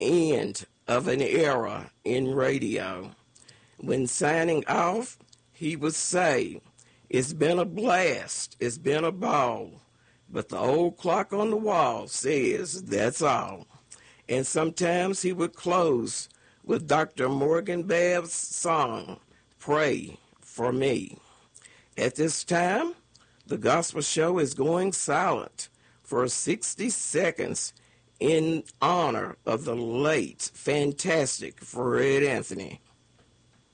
end of an era in radio. When signing off, he would say, "It's been a blast, it's been a ball, but the old clock on the wall says that's all." And sometimes he would close with Dr. Morgan Babb's song, "Pray for Me." At this time, the gospel show is going silent for 60 seconds in honor of the late, fantastic Fred Anthony.